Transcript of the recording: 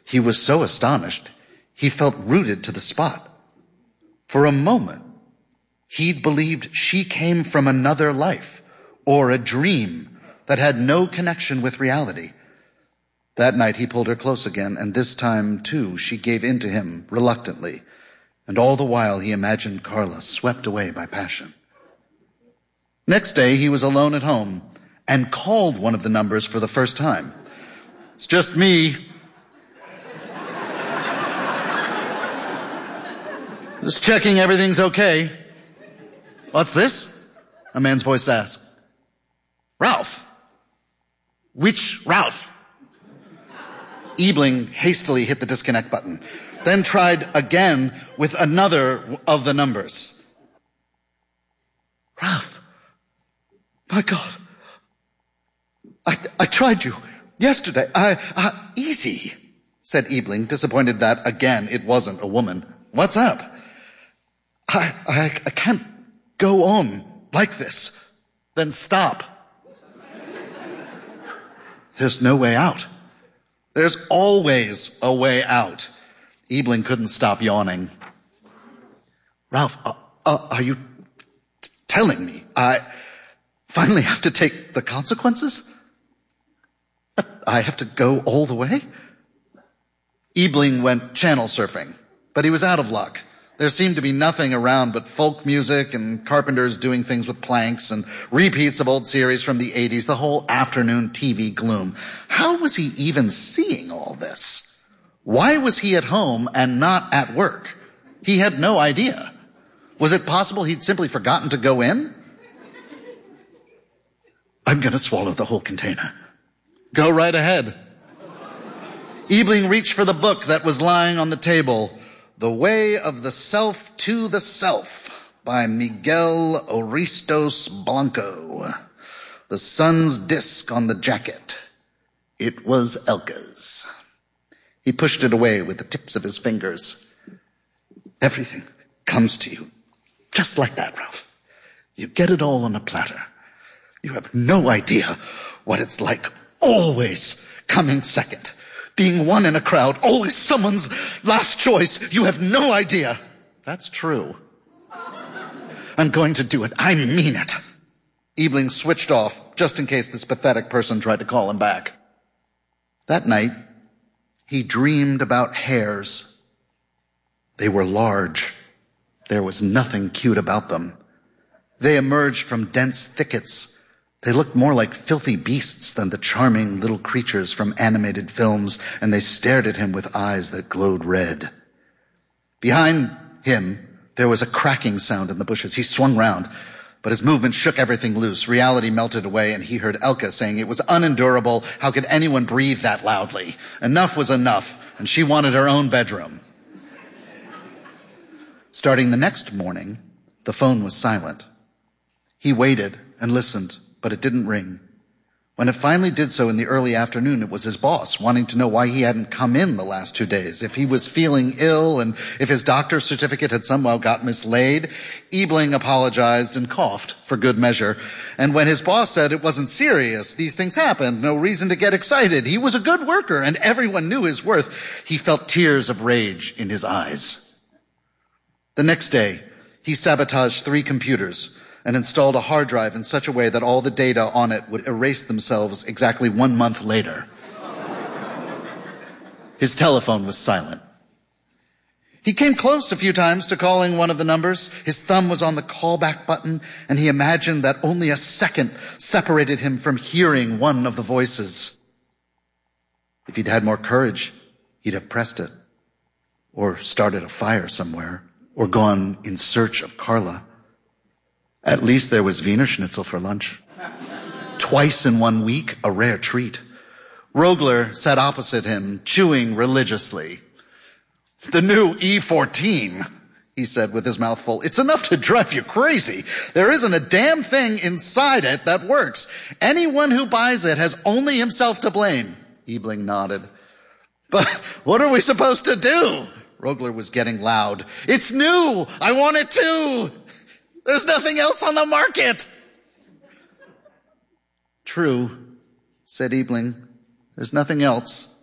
He was so astonished, he felt rooted to the spot. For a moment, he'd believed she came from another life or a dream that had no connection with reality. That night he pulled her close again, and this time, too, she gave in to him reluctantly. And all the while he imagined Carla swept away by passion. Next day he was alone at home and called one of the numbers for the first time. "It's just me. Just checking everything's okay." "What's this?" a man's voice asked. "Ralph." "Which Ralph?" Ebling hastily hit the disconnect button, then tried again with another of the numbers. "Ralph, my God, I tried you yesterday. Easy," said Ebling, disappointed that again it wasn't a woman. "What's up?" I can't go on like this." "Then stop." "There's no way out." "There's always a way out." Ebling couldn't stop yawning. "Ralph, are you telling me I finally have to take the consequences? I have to go all the way?" Ebling went channel surfing, but he was out of luck. There seemed to be nothing around but folk music and carpenters doing things with planks and repeats of old series from the 80s, the whole afternoon TV gloom. How was he even seeing all this? Why was he at home and not at work? He had no idea. Was it possible he'd simply forgotten to go in? "I'm going to swallow the whole container." "Go right ahead." Ebling reached for the book that was lying on the table. The Way of the Self to the Self by Miguel Oristos Blanco. The sun's disk on the jacket. It was Elka's. He pushed it away with the tips of his fingers. "Everything comes to you just like that, Ralph. You get it all on a platter. You have no idea what it's like always coming second. Being one in a crowd, always someone's last choice. You have no idea." "That's true." "I'm going to do it. I mean it." Ebling switched off just in case this pathetic person tried to call him back. That night, he dreamed about hares. They were large. There was nothing cute about them. They emerged from dense thickets. They looked more like filthy beasts than the charming little creatures from animated films, and they stared at him with eyes that glowed red. Behind him, there was a cracking sound in the bushes. He swung round, but his movement shook everything loose. Reality melted away, and he heard Elka saying it was unendurable. How could anyone breathe that loudly? Enough was enough, and she wanted her own bedroom. Starting the next morning, the phone was silent. He waited and listened, but it didn't ring. When it finally did so in the early afternoon, it was his boss, wanting to know why he hadn't come in the last 2 days, if he was feeling ill, and if his doctor's certificate had somehow got mislaid. Ebling apologized and coughed for good measure. And when his boss said it wasn't serious, these things happened, no reason to get excited, he was a good worker and everyone knew his worth, he felt tears of rage in his eyes. The next day, he sabotaged 3 computers and installed a hard drive in such a way that all the data on it would erase themselves exactly 1 month later. His telephone was silent. He came close a few times to calling one of the numbers. His thumb was on the callback button, and he imagined that only a second separated him from hearing one of the voices. If he'd had more courage, he'd have pressed it, or started a fire somewhere, or gone in search of Carla. At least there was Wiener Schnitzel for lunch. Twice in 1 week, a rare treat. Rogler sat opposite him, chewing religiously. "The new E14, he said with his mouth full. "It's enough to drive you crazy. There isn't a damn thing inside it that works. Anyone who buys it has only himself to blame." Ebling nodded. "But what are we supposed to do?" Rogler was getting loud. "It's new. I want it too. There's nothing else on the market." "True," said Ebling. "There's nothing else.